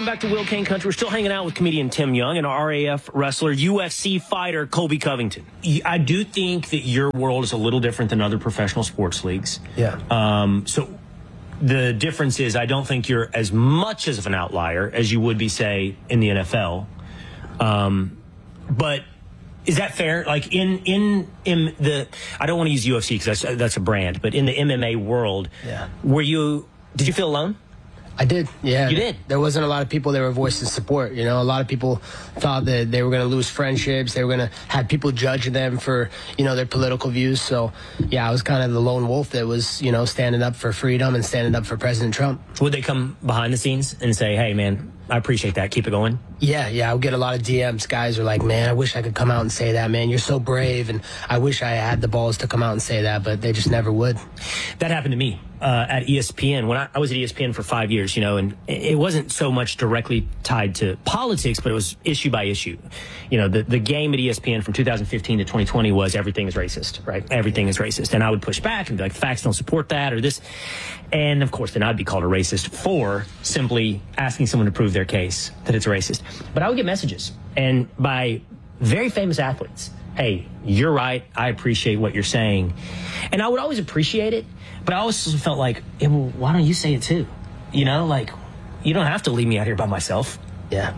Welcome back to Will Kane Country. We're still hanging out with comedian Tim Young and RAF wrestler, UFC fighter Colby Covington. I do think that your world is a little different than other professional sports leagues. Yeah. So the difference is I don't think you're as much as of an outlier as you would be, say, in the NFL. But is that fair? Like in the, I don't want to use UFC because that's a brand, but in the MMA world, did you feel alone? I did, yeah. You did? There wasn't a lot of people that were voicing support, you know. A lot of people thought that they were going to lose friendships. They were going to have people judge them for, you know, their political views. So, yeah, I was kind of the lone wolf that was, you know, standing up for freedom and standing up for President Trump. Would they come behind the scenes and say, hey, man, I appreciate that. Keep it going? Yeah, I would get a lot of DMs. Guys are like, man, I wish I could come out and say that, man. You're so brave, and I wish I had the balls to come out and say that, but they just never would. That happened to me at ESPN. When I was at ESPN for 5 years, you know, and it wasn't so much directly tied to politics, but it was issue by issue. You know, the game at ESPN from 2015 to 2020 was everything is racist, right? Everything is racist. And I would push back and be like, facts don't support that or this. And, of course, then I'd be called a racist for simply asking someone to prove their case that it's racist. But I would get messages, and by very famous athletes, hey, you're right, I appreciate what you're saying. And I would always appreciate it, but I always felt like, hey, well, why don't you say it too? You know, like, you don't have to leave me out here by myself. Yeah.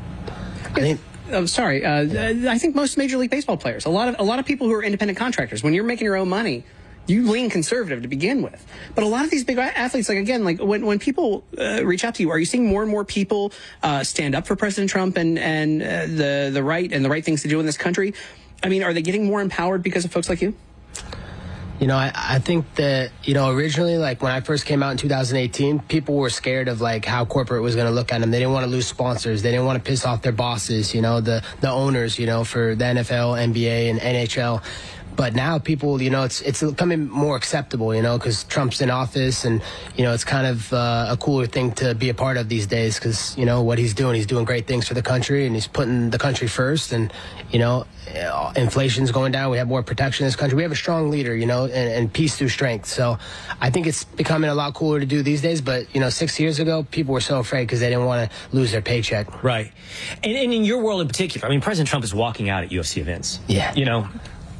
I think... I'm sorry. I think most Major League Baseball players, a lot of people who are independent contractors, when you're making your own money, you lean conservative to begin with. But a lot of these big athletes, like, again, like when people reach out to you, are you seeing more and more people stand up for President Trump and the right things to do in this country? I mean, are they getting more empowered because of folks like you? You know, I think that, you know, originally, like when I first came out in 2018, people were scared of like how corporate was going to look at them. They didn't want to lose sponsors. They didn't want to piss off their bosses, you know, the owners, you know, for the NFL, NBA, and NHL. But now people, you know, it's becoming more acceptable, you know, because Trump's in office, and, you know, it's kind of a cooler thing to be a part of these days because, you know, what he's doing great things for the country, and he's putting the country first. And, you know, inflation's going down. We have more protection in this country. We have a strong leader, you know, and peace through strength. So I think it's becoming a lot cooler to do these days. But, you know, 6 years ago, people were so afraid because they didn't want to lose their paycheck. Right. And in your world in particular, I mean, President Trump is walking out at UFC events. Yeah. You know?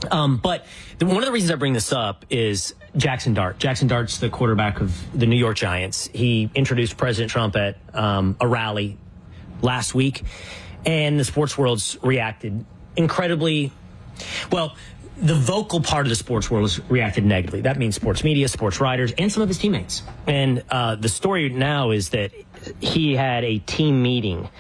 But one of the reasons I bring this up is Jackson Dart. Jackson Dart's the quarterback of the New York Giants. He introduced President Trump at a rally last week, and the sports world's reacted incredibly well. The vocal part of the sports world has reacted negatively. That means sports media, sports writers, and some of his teammates. And the story now is that he had a team meeting.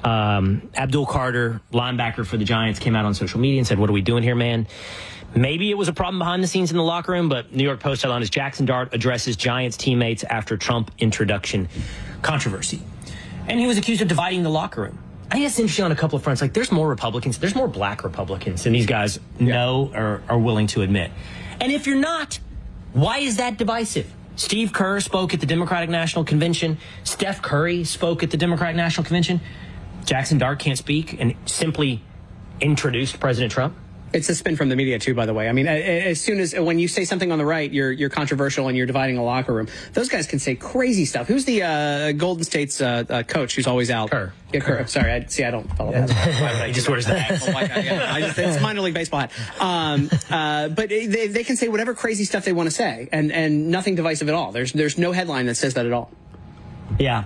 Abdul Carter, linebacker for the Giants, came out on social media and said, what are we doing here, man? Maybe it was a problem behind the scenes in the locker room, but New York Post headline is Jackson Dart addresses Giants teammates after Trump introduction controversy. And he was accused of dividing the locker room. I think that's interesting on a couple of fronts. Like, there's more Republicans, there's more black Republicans than these guys know or are willing to admit. And if you're not, why is that divisive? Steve Kerr spoke at the Democratic National Convention. Steph Curry spoke at the Democratic National Convention. Jackson Dart can't speak and simply introduced President Trump. It's a spin from the media, too, by the way. I mean, as soon as when you say something on the right, you're controversial and you're dividing a locker room. Those guys can say crazy stuff. Who's the Golden State's coach who's always out? Kerr. Yeah, Kerr. Sorry, I don't follow that. He just wears the hat. It's minor league baseball hat. But they can say whatever crazy stuff they want to say, and nothing divisive at all. There's no headline that says that at all. Yeah.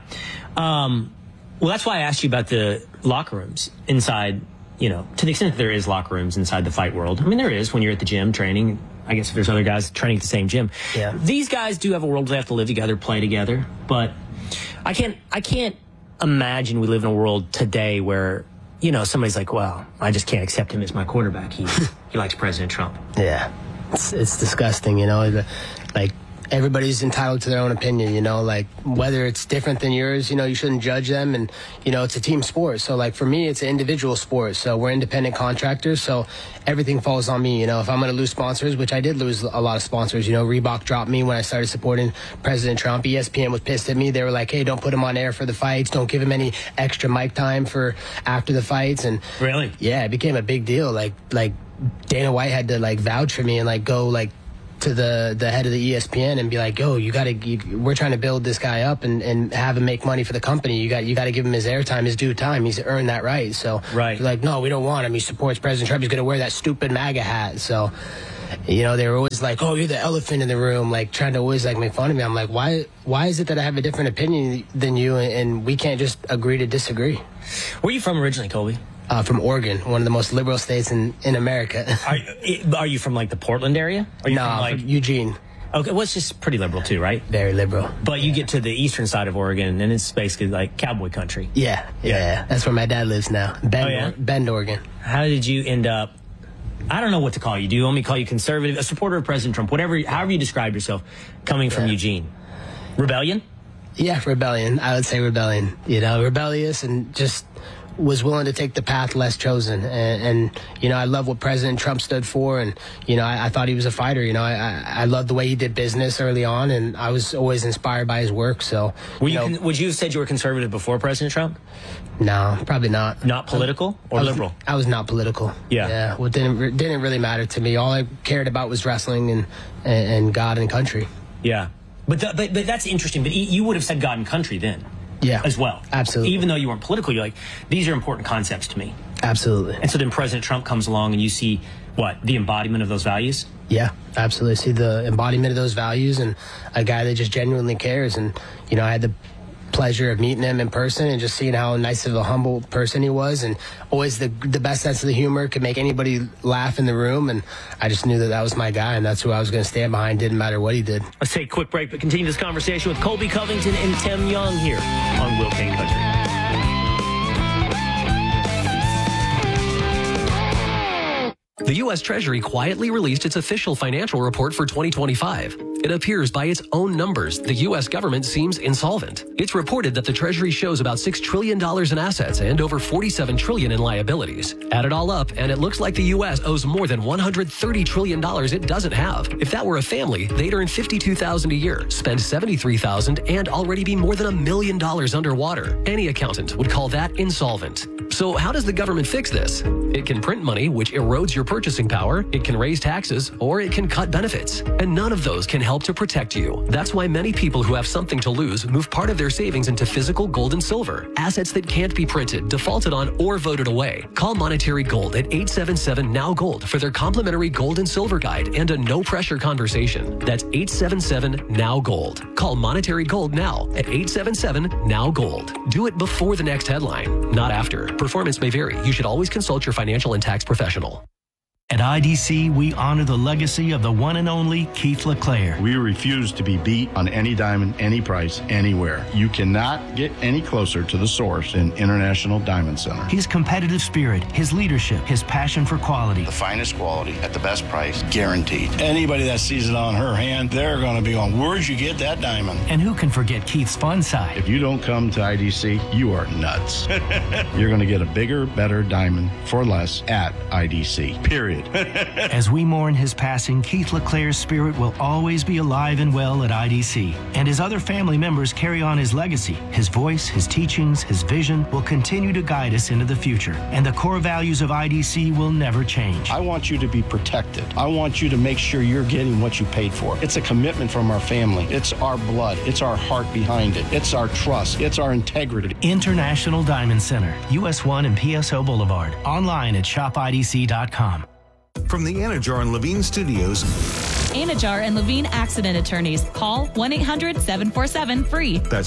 Well, that's why I asked you about the locker rooms inside. You know, to the extent that there is locker rooms inside the fight world. I mean, there is when you're at the gym training. I guess if there's other guys training at the same gym. Yeah. These guys do have a world where they have to live together, play together. But I can't imagine we live in a world today where, you know, somebody's like, well, I just can't accept him as my quarterback. He likes President Trump. Yeah. It's disgusting, you know, like, everybody's entitled to their own opinion, you know, like whether it's different than yours, you know, you shouldn't judge them. And, you know, it's a team sport. So like for me, it's an individual sport. So we're independent contractors. So everything falls on me. You know, if I'm going to lose sponsors, which I did lose a lot of sponsors, you know, Reebok dropped me when I started supporting President Trump. ESPN was pissed at me. They were like, hey, don't put him on air for the fights. Don't give him any extra mic time for after the fights. And really, yeah, it became a big deal. Like Dana White had to like vouch for me and like go like to the head of the ESPN and be like, yo, we're trying to build this guy up and have him make money for the company. You got to give him his airtime, his due time. He's earned that right. So right. They're like, no, we don't want him. He supports President Trump. He's going to wear that stupid MAGA hat. So, you know, they were always like, oh, you're the elephant in the room, like trying to always like make fun of me. I'm like, why is it that I have a different opinion than you and we can't just agree to disagree? Where are you from originally, Colby? From Oregon, one of the most liberal states in America. Are you from like the Portland area? Are you from like Eugene? Okay, well, it's just pretty liberal too, right? Very liberal. But you get to the eastern side of Oregon, and it's basically like cowboy country. Yeah. That's where my dad lives now. Bend, Oregon. How did you end up? I don't know what to call you. Do you want me to call you conservative, a supporter of President Trump, however you describe yourself, coming from Eugene? Rebellion? Yeah, rebellion. I would say rebellion. You know, rebellious and just was willing to take the path less chosen. And you know, I love what President Trump stood for. And, you know, I thought he was a fighter. You know, I loved the way he did business early on, and I was always inspired by his work. So, would you have said you were conservative before President Trump? No, probably not. Not political or liberal? I was not political. Yeah. Well, it didn't really matter to me. All I cared about was wrestling and God and country. Yeah. But that's interesting. But you would have said God and country then. Yeah. As well. Absolutely. Even though you weren't political, you're like, these are important concepts to me. Absolutely. And so then President Trump comes along and you see, what, the embodiment of those values? Yeah, absolutely. See the embodiment of those values and a guy that just genuinely cares. And, you know, I had the pleasure of meeting him in person and just seeing how nice of a humble person he was, and always the best sense of the humor, could make anybody laugh in the room. And I just knew that was my guy, and that's who I was going to stand behind, didn't matter what he did. Let's take a quick break, but continue this conversation with Colby Covington and Tim Young here on Will Kane Country. The U.S. Treasury quietly released its official financial report for 2025. It appears by its own numbers, the U.S. government seems insolvent. It's reported that the Treasury shows about $6 trillion in assets and over $47 trillion in liabilities. Add it all up, and it looks like the U.S. owes more than $130 trillion it doesn't have. If that were a family, they'd earn $52,000 a year, spend $73,000, and already be more than $1 million underwater. Any accountant would call that insolvent. So how does the government fix this? It can print money, which erodes your purchasing power, it can raise taxes, or it can cut benefits. And none of those can help to protect you. That's why many people who have something to lose move part of their savings into physical gold and silver, assets that can't be printed, defaulted on, or voted away. Call Monetary Gold at 877-NOW-GOLD for their complimentary gold and silver guide and a no-pressure conversation. That's 877-NOW-GOLD. Call Monetary Gold now at 877-NOW-GOLD. Do it before the next headline, not after. Performance may vary. You should always consult your financial and tax professional. At IDC, we honor the legacy of the one and only Keith LeClaire. We refuse to be beat on any diamond, any price, anywhere. You cannot get any closer to the source than International Diamond Center. His competitive spirit, his leadership, his passion for quality. The finest quality at the best price, guaranteed. Anybody that sees it on her hand, they're going to be going, where'd you get that diamond? And who can forget Keith's fun side? If you don't come to IDC, you are nuts. You're going to get a bigger, better diamond for less at IDC, period. As we mourn his passing, Keith LeClaire's spirit will always be alive and well at IDC. And his other family members carry on his legacy. His voice, his teachings, his vision will continue to guide us into the future. And the core values of IDC will never change. I want you to be protected. I want you to make sure you're getting what you paid for. It's a commitment from our family. It's our blood. It's our heart behind it. It's our trust. It's our integrity. International Diamond Center, US 1 and PSO Boulevard. Online at shopidc.com. From the Anajar and Levine Studios. Anajar and Levine Accident Attorneys. Call 1-800-747-FREE. That's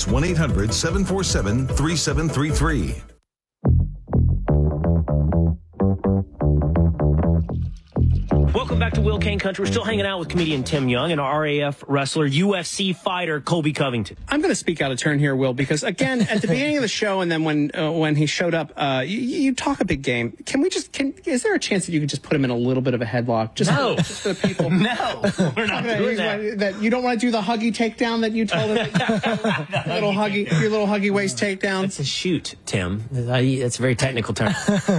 1-800-747-3733. Welcome back to Will Kane Country. We're still hanging out with comedian Tim Young and our RAF wrestler, UFC fighter Colby Covington. I'm going to speak out of turn here, Will, because again, at the beginning of the show, and then when he showed up, you talk a big game. Is there a chance that you could just put him in a little bit of a headlock? Just for the people. No, we're not doing that. That you don't want to do the huggy takedown that you told him. Your little huggy waist takedown. It's a shoot, Tim. That's a very technical term.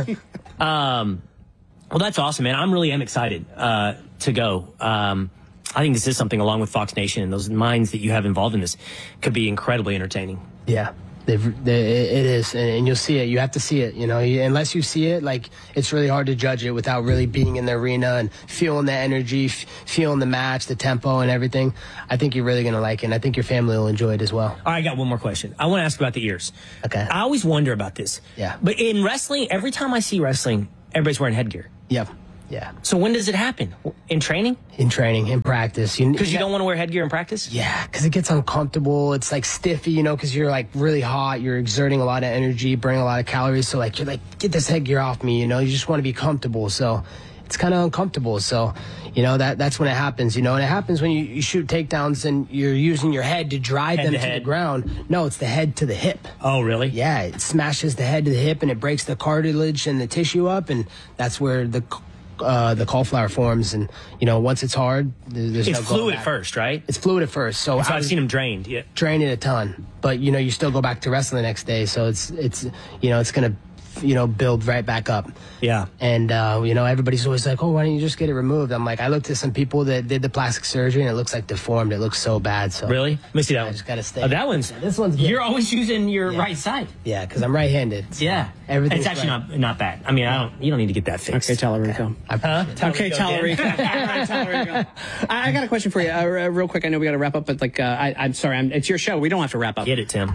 Well, that's awesome, man. I'm really excited to go. I think this is something, along with Fox Nation and those minds that you have involved in this, could be incredibly entertaining. Yeah. It is, and you'll see it. You have to see it, unless you see it, like, it's really hard to judge it without really being in the arena and feeling the energy, feeling the match, the tempo and everything. I think you're really going to like it, and I think your family will enjoy it as well. All right, I got one more question. I want to ask about the ears. Okay. I always wonder about this. Yeah. But in wrestling, every time I see wrestling, everybody's wearing headgear. Yep. Yeah. So when does it happen? In training? In training, in practice. Because you don't want to wear headgear in practice? Yeah, because it gets uncomfortable. It's like stiffy, because you're like really hot. You're exerting a lot of energy, burning a lot of calories. So like, you're like, get this headgear off me, You just want to be comfortable. So it's kind of uncomfortable. So, that's when it happens, And it happens when you shoot takedowns and you're using your head to drive them to the ground. No, it's the head to the hip. Oh, really? Yeah, it smashes the head to the hip and it breaks the cartilage and the tissue up. And that's where the cauliflower forms, and once it's hard, there's it's no going fluid back. First, right? It's fluid at first, so I've seen them drained. Yeah, drained it a ton, but you still go back to wrestling the next day, so it's gonna build right back up. Yeah. And everybody's always like, oh, why don't you just get it removed? I'm like, I looked at some people that did the plastic surgery and it looks like deformed. It looks so bad. So really? Let me see that one. I just gotta stay. Oh, that one's. Yeah, this one's good. You're always using your right side. Yeah, because I'm right-handed. So yeah. everything's It's actually not bad. I mean, you don't need to get that fixed. Okay, Tallarico. Okay, Tallarico. I got a question for you, real quick. I know we got to wrap up, but I'm sorry, it's your show. We don't have to wrap up. Get it, Tim.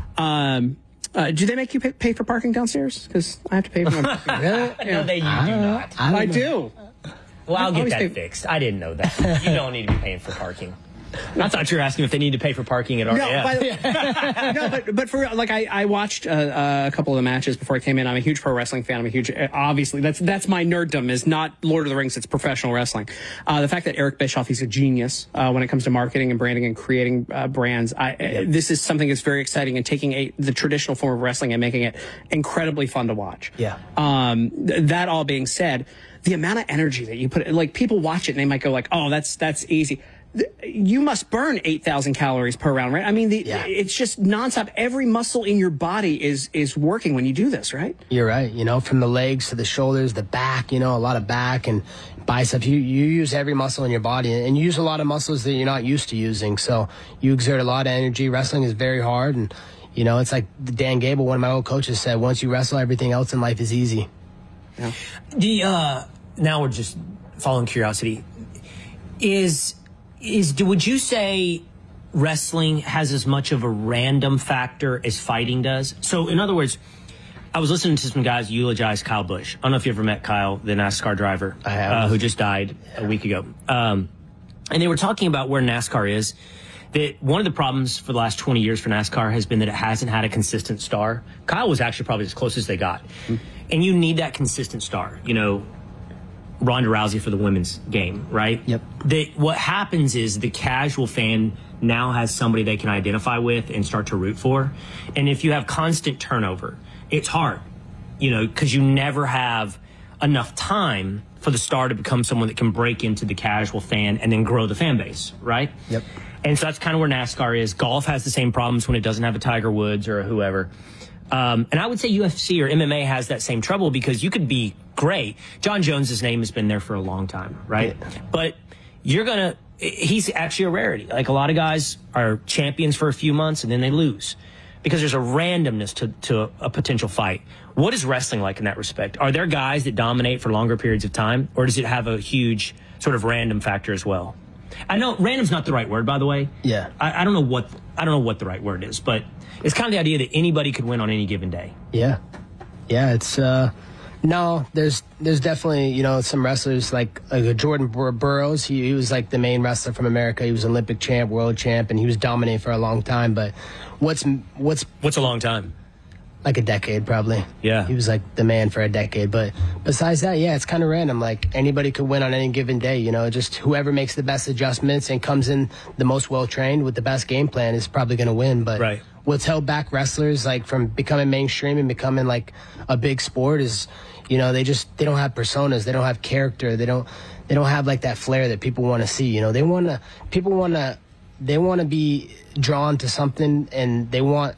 Do they make you pay for parking downstairs? Because I have to pay for my parking. Really? No, you do not. I do. Well, I'll get that fixed. I didn't know that. You don't need to be paying for parking. I thought you were asking if they need to pay for parking at RAF. No, but for real, I watched a couple of the matches before I came in. I'm a huge pro wrestling fan. I'm a huge, obviously, that's my nerddom, is not Lord of the Rings, it's professional wrestling. The fact that Eric Bischoff, he's a genius when it comes to marketing and branding and creating brands. This is something that's very exciting, and taking the traditional form of wrestling and making it incredibly fun to watch. Yeah. That all being said, the amount of energy that you put, like, people watch it and they might go like, oh, that's easy. You must burn 8,000 calories per round, right? I mean, it's just nonstop. Every muscle in your body is working when you do this, right? You're right. From the legs to the shoulders, the back, a lot of back and biceps. You use every muscle in your body, and you use a lot of muscles that you're not used to using. So you exert a lot of energy. Wrestling is very hard. And, it's like Dan Gable, one of my old coaches, said, once you wrestle, everything else in life is easy. Yeah. Now we're just following curiosity. Would you say wrestling has as much of a random factor as fighting does? So, in other words, I was listening to some guys eulogize Kyle Busch. I don't know if you ever met Kyle, the NASCAR driver, who just died a week ago. And they were talking about where NASCAR is. That one of the problems for the last 20 years for NASCAR has been that it hasn't had a consistent star. Kyle was actually probably as close as they got. And you need that consistent star. Ronda Rousey for the women's game, right? Yep. What happens is the casual fan now has somebody they can identify with and start to root for. And if you have constant turnover, it's hard, because you never have enough time for the star to become someone that can break into the casual fan and then grow the fan base, right? Yep. And so that's kind of where NASCAR is. Golf has the same problems when it doesn't have a Tiger Woods or a whoever. And I would say UFC or MMA has that same trouble, because you could be great. John Jones's name has been there for a long time, right? Yeah. But he's actually a rarity. Like, a lot of guys are champions for a few months and then they lose because there's a randomness to a potential fight. What is wrestling like in that respect? Are there guys that dominate for longer periods of time, or does it have a huge sort of random factor as well? I know random's not the right word, by the way. Yeah. I don't know what the right word is, but it's kind of the idea that anybody could win on any given day. Yeah. Yeah, it's no, there's definitely, some wrestlers like Jordan Burroughs. He was like the main wrestler from America. He was Olympic champ, world champ, and he was dominating for a long time. But what's a long time? Like a decade, probably. Yeah. He was like the man for a decade. But besides that, yeah, it's kind of random. Like, anybody could win on any given day, just whoever makes the best adjustments and comes in the most well-trained with the best game plan is probably going to win. But right. What's held back wrestlers, like, from becoming mainstream and becoming like a big sport is, they don't have personas. They don't have character. They don't have like that flair that people want to see. They want to be drawn to something, and they want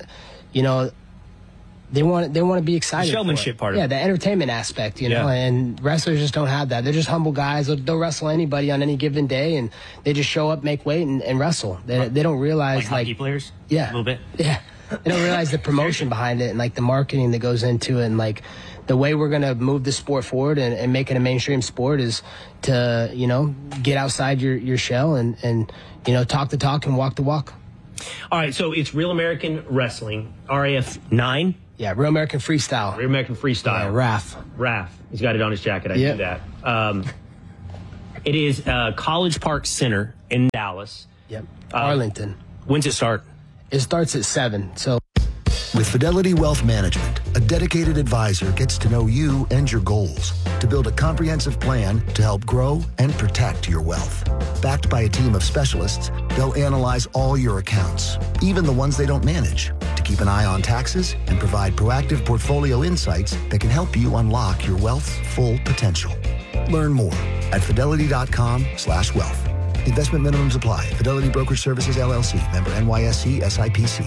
to be excited. The showmanship part of it. Yeah, the entertainment aspect, and wrestlers just don't have that. They're just humble guys. They'll wrestle anybody on any given day, and they just show up, make weight, and wrestle. They don't realize, like hockey players? Yeah. A little bit? Yeah. realize the promotion behind it and like the marketing that goes into it, and like the way we're going to move the sport forward and make it a mainstream sport is to, get outside your shell and talk the talk and walk the walk. All right, so it's Real American Wrestling, RAF 9. Yeah, Real American Freestyle. Real American Freestyle. Yeah, RAF. He's got it on his jacket. I knew that. It is College Park Center in Dallas. Yep. Arlington. When's it start? It starts at 7. So with Fidelity Wealth Management, a dedicated advisor gets to know you and your goals to build a comprehensive plan to help grow and protect your wealth. Backed by a team of specialists, they'll analyze all your accounts, even the ones they don't manage, to keep an eye on taxes and provide proactive portfolio insights that can help you unlock your wealth's full potential. Learn more at fidelity.com/wealth. Investment minimums apply. Fidelity Brokerage Services, LLC. Member NYSE SIPC.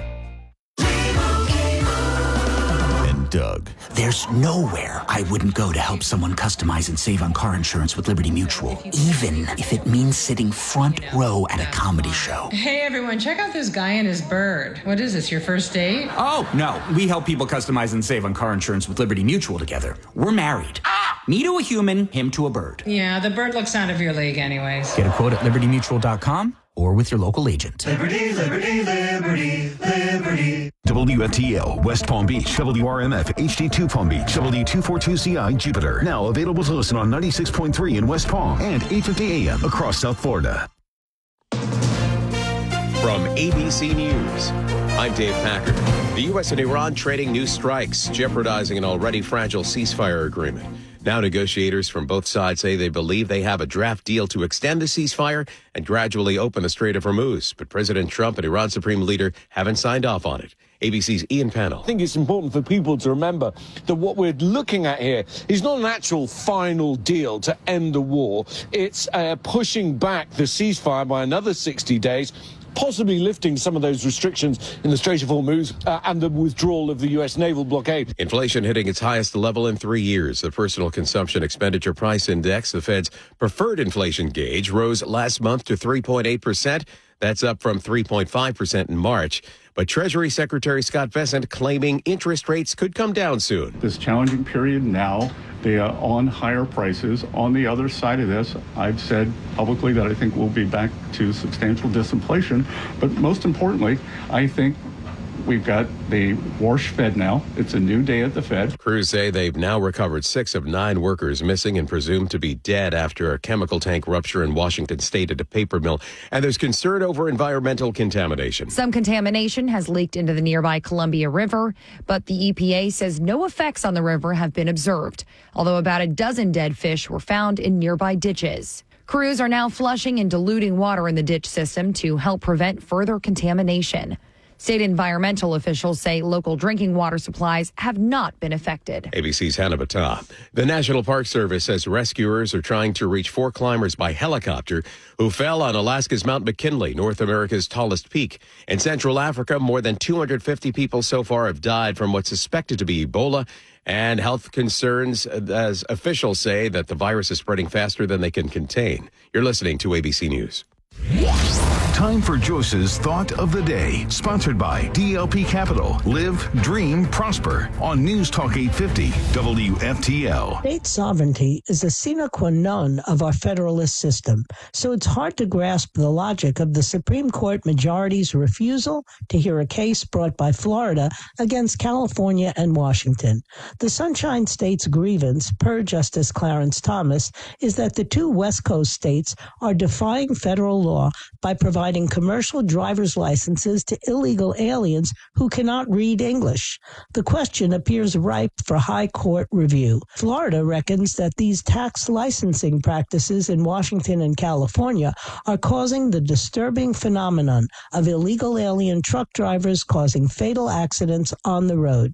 Doug. There's nowhere I wouldn't go to help someone customize and save on car insurance with Liberty Mutual, even if it means sitting front row at a comedy show. Hey everyone, check out this guy and his bird. What is this, your first date? Oh, no. We help people customize and save on car insurance with Liberty Mutual together. We're married. Me to a human, him to a bird. Yeah, the bird looks out of your league anyways. Get a quote at libertymutual.com or with your local agent. Liberty, liberty, liberty, liberty. WFTL, West Palm Beach, WRMF, HD2 Palm Beach, W242CI, Jupiter. Now available to listen on 96.3 in West Palm and 850 AM across South Florida. From ABC News, I'm Dave Packard. The U.S. and Iran trading new strikes, jeopardizing an already fragile ceasefire agreement. Now negotiators from both sides say they believe they have a draft deal to extend the ceasefire and gradually open the Strait of Hormuz. But President Trump and Iran's supreme leader haven't signed off on it. ABC's Ian Pannell. I think it's important for people to remember that what we're looking at here is not an actual final deal to end the war. It's pushing back the ceasefire by another 60 days, possibly lifting some of those restrictions in the Strait of Hormuz and the withdrawal of the U.S. naval blockade. Inflation hitting its highest level in 3 years. The Personal Consumption Expenditure Price Index, the Fed's preferred inflation gauge, rose last month to 3.8%. That's up from 3.5% in March. But Treasury Secretary Scott Bessent claiming interest rates could come down soon. This challenging period now, they are on higher prices. On the other side of this, I've said publicly that I think we'll be back to substantial disinflation. But most importantly, I think we've got the Warsh Fed now. It's a new day at the Fed. Crews say they've now recovered 6 of 9 workers missing and presumed to be dead after a chemical tank rupture in Washington state at a paper mill. And there's concern over environmental contamination. Some contamination has leaked into the nearby Columbia River, but the EPA says no effects on the river have been observed, although about a dozen dead fish were found in nearby ditches. Crews are now flushing and diluting water in the ditch system to help prevent further contamination. State environmental officials say local drinking water supplies have not been affected. ABC's Hannah Battah. The National Park Service says rescuers are trying to reach 4 climbers by helicopter who fell on Alaska's Mount McKinley, North America's tallest peak. In Central Africa, more than 250 people so far have died from what's suspected to be Ebola. And health concerns, as officials say, that the virus is spreading faster than they can contain. You're listening to ABC News. Time for Joyce's Thought of the Day, sponsored by DLP Capital. Live, dream, prosper on News Talk 850 WFTL. State sovereignty is a sine qua non of our federalist system, so it's hard to grasp the logic of the Supreme Court majority's refusal to hear a case brought by Florida against California and Washington. The Sunshine State's grievance, per Justice Clarence Thomas, is that the 2 West Coast states are defying federal law by providing commercial driver's licenses to illegal aliens who cannot read English. The question appears ripe for high court review. Florida reckons that these tax licensing practices in Washington and California are causing the disturbing phenomenon of illegal alien truck drivers causing fatal accidents on the road.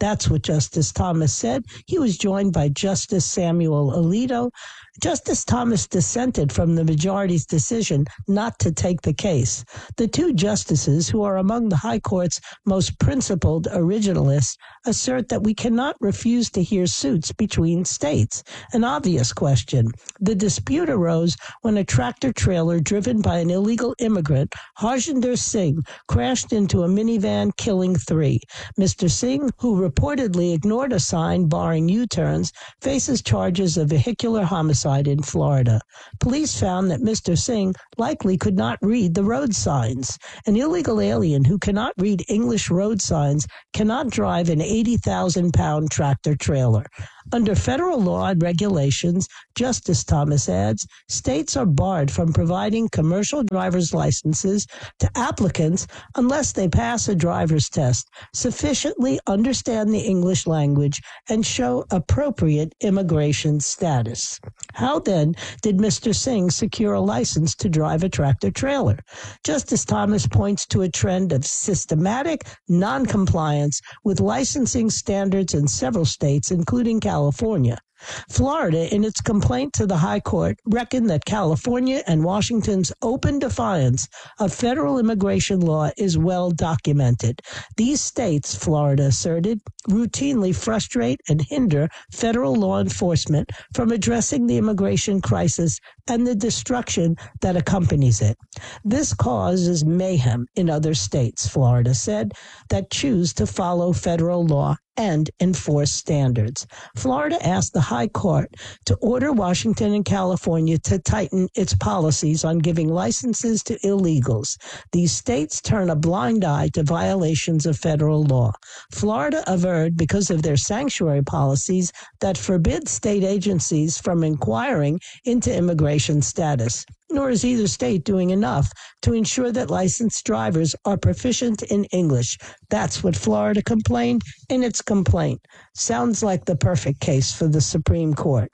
That's what Justice Thomas said. He was joined by Justice Samuel Alito. Justice Thomas dissented from the majority's decision not to take the case. The two justices, who are among the High Court's most principled originalists, assert that we cannot refuse to hear suits between states. An obvious question. The dispute arose when a tractor-trailer driven by an illegal immigrant, Harjinder Singh, crashed into a minivan, killing 3. Mr. Singh, who reportedly ignored a sign barring U-turns, faces charges of vehicular homicide in Florida. Police found that Mr. Singh likely could not read the road signs. An illegal alien who cannot read English road signs cannot drive an 80,000-pound tractor-trailer. Under federal law and regulations, Justice Thomas adds, states are barred from providing commercial driver's licenses to applicants unless they pass a driver's test, sufficiently understand the English language, and show appropriate immigration status. How then did Mr. Singh secure a license to drive a tractor-trailer? Justice Thomas points to a trend of systematic noncompliance with licensing standards in several states, including California. Florida, in its complaint to the High Court, reckoned that California and Washington's open defiance of federal immigration law is well documented. These states, Florida asserted, routinely frustrate and hinder federal law enforcement from addressing the immigration crisis and the destruction that accompanies it. This causes mayhem in other states, Florida said, that choose to follow federal law and enforce standards. Florida asked the High Court to order Washington and California to tighten its policies on giving licenses to illegals. These states turn a blind eye to violations of federal law. Florida averred, because of their sanctuary policies that forbid state agencies from inquiring into immigration status. Nor is either state doing enough to ensure that licensed drivers are proficient in English. That's what Florida complained in its complaint. Sounds like the perfect case for the Supreme Court.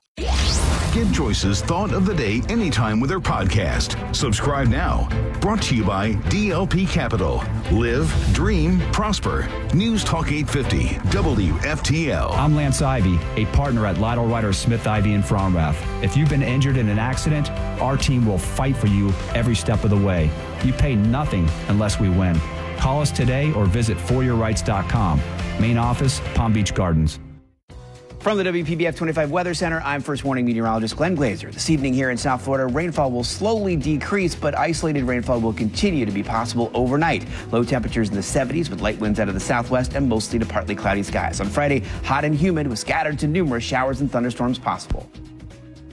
Get Joyce's Thought of the Day anytime with her podcast. Subscribe now. Brought to you by DLP Capital. Live, dream, prosper. News Talk 850, WFTL. I'm Lance Ivy, a partner at Lytle Ryder Smith Ivy in Fromrath. If you've been injured in an accident, our team will fight for you every step of the way. You pay nothing unless we win. Call us today or visit foryourrights.com. Main office, Palm Beach Gardens. From the WPBF 25 Weather Center, I'm First Warning meteorologist Glenn Glazer. This evening here in South Florida, rainfall will slowly decrease, but isolated rainfall will continue to be possible overnight. Low temperatures in the 70s with light winds out of the southwest and mostly to partly cloudy skies. On Friday, hot and humid with scattered to numerous showers and thunderstorms possible.